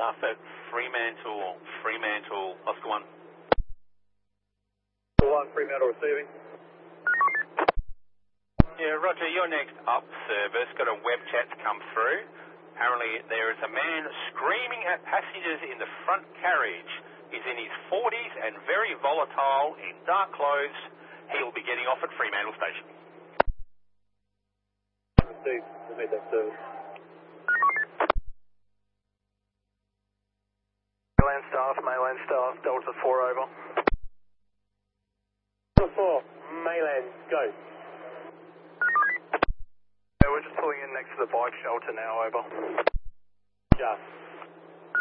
staff at Fremantle, Oscar 1. Oscar 1, Fremantle receiving. Yeah, Roger, you're next up, service. Got a web chat come through. Apparently there is a man screaming at passengers in the front carriage. He's in his 40s and very volatile in dark clothes. He'll be getting off at Fremantle Station. Received. We'll meet that service. Mainland staff, Delta 4 over. Delta 4, mainland, go. Yeah, we're just pulling in next to the bike shelter now, over. Yeah.